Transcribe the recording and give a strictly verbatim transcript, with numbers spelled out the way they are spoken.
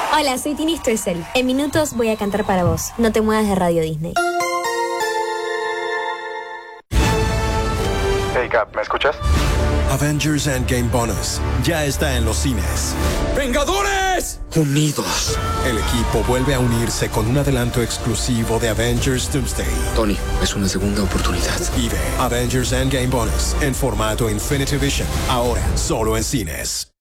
Hola, soy Tini Stoessel. En minutos voy a cantar para vos. No te muevas de Radio Disney. Hey Cap, ¿me escuchas? Avengers Endgame Bonus ya está en los cines. ¡Vengadores! Unidos. El equipo vuelve a unirse con un adelanto exclusivo de Avengers Doomsday. Tony, es una segunda oportunidad. Y ve Avengers Endgame Bonus en formato Infinity Vision, ahora solo en cines.